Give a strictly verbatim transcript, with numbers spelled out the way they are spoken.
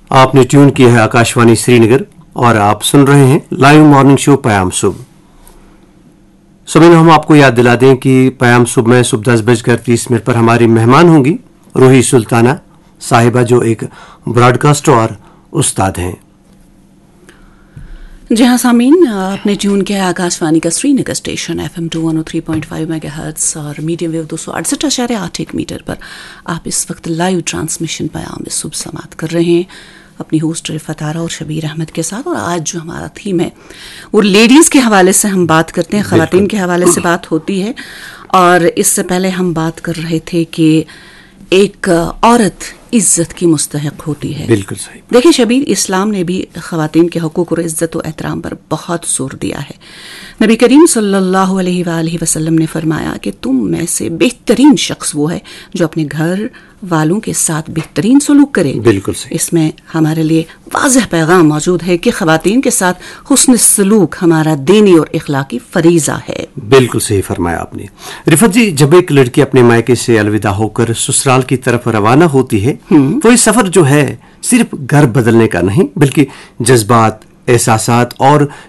آپ نے ट्यून किया है आकाशवाणी श्रीनगर और आप सुन रहे हैं लाइव मॉर्निंग शो पयाम सुबह। सुबह हम आपको याद दिला दें कि पयाम सुबह में सुबह दस बजकर तीस मिनट पर हमारी मेहमान होंगी रूही सुल्ताना साहिबा, जो एक ब्रॉडकास्टर और उस्ताद हैं। जी हाँ सामीन, आपने ट्यून किया आकाशवाणी का Srinagar station F M to one O three point five mega hertz और मीडियम वेव दो सौ अड़सठ अशारे आठ एक मीटर पर आप इस वक्त लाइव ट्रांसमिशन पयाम सुबह समाप्त कर रहे हैं अपनी होस्ट रिफत आरा और शबीर अहमद के साथ। और आज जो हमारा थीम है वो लेडीज़ के हवाले से हम बात करते हैं, ख़वातीन के हवाले से बात होती है। और इससे पहले हम बात कर रहे थे कि एक औरत इज्जत की मुस्तहिक होती है। बिल्कुल सही। देखिए शबीर, इस्लाम ने भी ख़वातीन के हकूक़ और इज़्ज़त और एहतराम पर बहुत जोर दिया है। नबी करीम सल्लल्लाहु अलैहि वसल्लम ने फरमाया कि तुम में से बेहतरीन शख्स वो है जो अपने घर वालों के साथ बेहतरीन सलूक करे। बिल्कुल सही। इसमें हमारे लिए वाज़ह पैगाम मौजूद है कि ख़वातीन के साथ हुस्न सलूक हमारा दीनी और इखलाकी फरीज़ा है। बिल्कुल सही फरमाया आपने। रिफत जी, जब एक लड़की अपने मायके से अलविदा होकर ससुराल की तरफ रवाना होती है तो ये सफर जो है सिर्फ घर बदलने का नहीं बल्कि जज्बात, एहसासात और